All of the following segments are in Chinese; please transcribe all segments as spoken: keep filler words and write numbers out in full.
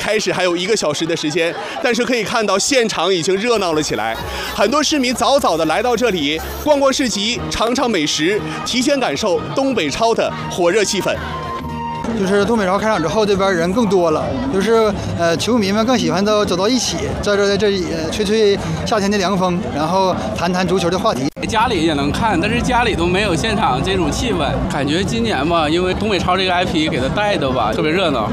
开始还有一个小时的时间，但是可以看到现场已经热闹了起来。很多市民早早的来到这里逛逛市集，尝尝美食，提前感受东北超的火热气氛。 就是东北超开场之后，这边人更多了，就是呃，球迷们更喜欢都走到一起，在这在这里吹吹夏天的凉风，然后谈谈足球的话题。 家里也能看，但是家里都没有现场这种气氛。感觉今年吧，因为东北超这个 I P 给它带的吧，特别热闹。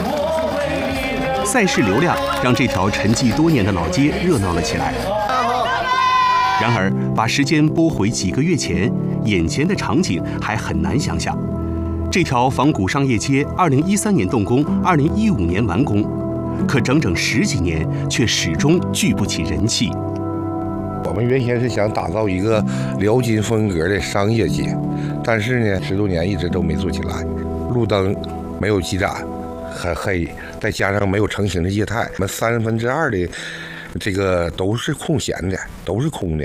赛事流量让这条沉寂多年的老街热闹了起来。然而，把时间拨回几个月前，眼前的场景还很难想象。这条仿古商业街，二零一三年动工，二零一五年完工，可整整十几年却始终聚不起人气。 我们原先是想打造一个辽金风格的商业街，但是呢，十多年一直都没做起来。路灯没有基展，很黑，再加上没有成型的业态，我们三分之二的这个都是空闲的，都是空的。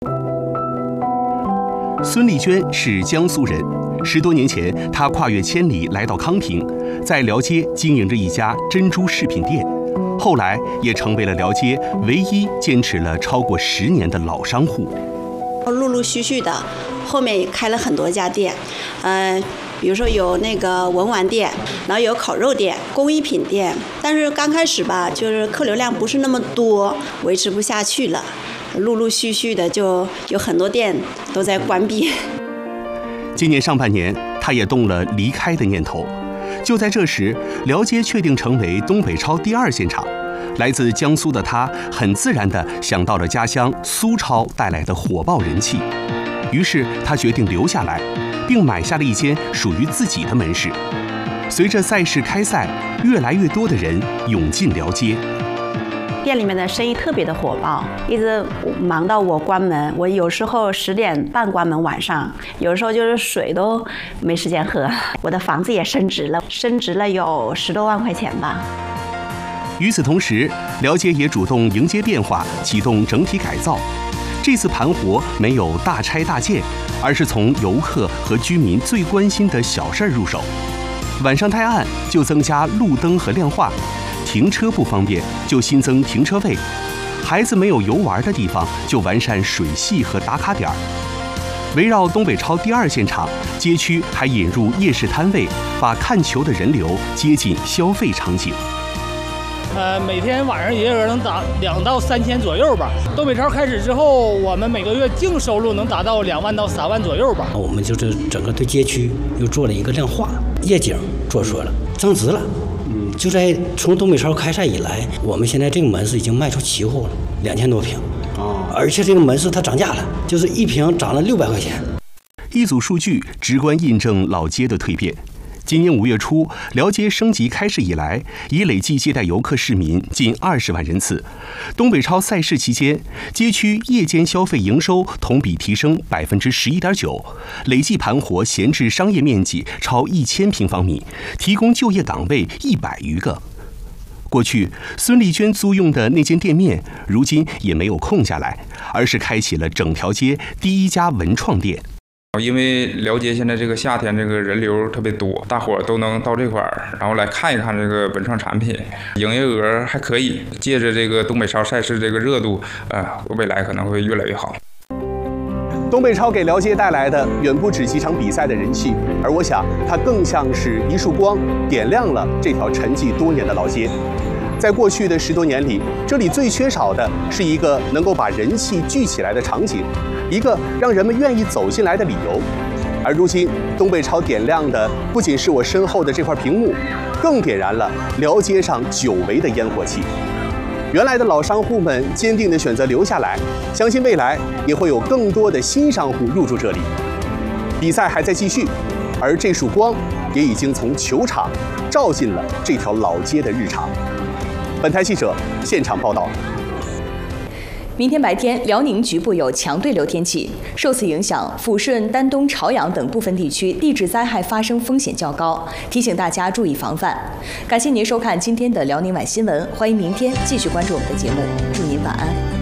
孙丽娟是江苏人。十多年前，她跨越千里来到康平，在辽街经营着一家珍珠饰品店，后来也成为了辽街唯一坚持了超过十年的老商户。 陆陆续续的，后面也开了很多家店，嗯、呃，比如说有那个文玩店，然后有烤肉店、工艺品店，但是刚开始吧，就是客流量不是那么多，维持不下去了，陆陆续续的就有很多店都在关闭。 今年上半年，他也动了离开的念头。就在这时，辽街确定成为东北超第二现场。来自江苏的他，很自然地想到了家乡苏超带来的火爆人气。于是他决定留下来，并买下了一间属于自己的门市。随着赛事开赛，越来越多的人涌进辽街。 店里面的生意特别的火爆，一直忙到我关门。我有时候十点半关门，晚上有时候就是水都没时间喝。我的房子也升值了，升值了有十多万块钱吧。 与此同时，辽街也主动迎接变化，启动整体改造。这次盘活没有大拆大建，而是从游客和居民最关心的小事入手。晚上太暗就增加路灯和亮化。停车不方便，就新增停车位；孩子没有游玩的地方，就完善水系和打卡点。围绕东北超第二现场，街区还引入夜市摊位，把看球的人流接近消费场景。 呃，每天晚上营业额能达两到三千左右吧。东北超开始之后，我们每个月净收入能达到两万到三万左右吧。 我们就是整个对街区又做了一个亮化，夜景做出来了，增值了。嗯，就在从东北超开赛以来，我们现在这个门市已经卖出期货了，两千多平。哦，而且这个门市它涨价了，就是一平涨了六百块钱。 一组数据直观印证老街的蜕变。今年五月初，辽街升级开市以来，已累计接待游客市民近二十万人次。东北超赛事期间，街区夜间消费营收同比提升百分之十一点九，累计盘活闲置商业面积超一千平方米，提供就业岗位一百余个。过去，孙丽娟租用的那间店面，如今也没有空下来，而是开启了整条街第一家文创店。 因为辽街现在这个夏天这个人流特别多，大伙儿都能到这块儿，然后来看一看这个文创产品，营业额还可以。借着这个东北超赛事这个热度，呃，未来可能会越来越好。 东北超给辽街带来的远不止几场比赛的人气，而我想它更像是一束光，点亮了这条沉寂多年的老街。在过去的十多年里，这里最缺少的是一个能够把人气聚起来的场景，一个让人们愿意走进来的理由。而如今，东北超点亮的不仅是我身后的这块屏幕，更点燃了辽街上久违的烟火气。原来的老商户们坚定地选择留下来，相信未来也会有更多的新商户入驻这里。比赛还在继续，而这束光也已经从球场照进了这条老街的日常。本台记者现场报道。 明天白天，辽宁局部有强对流天气，受此影响，抚顺、丹东、朝阳等部分地区地质灾害发生风险较高，提醒大家注意防范。感谢您收看今天的辽宁晚新闻，欢迎明天继续关注我们的节目，祝您晚安。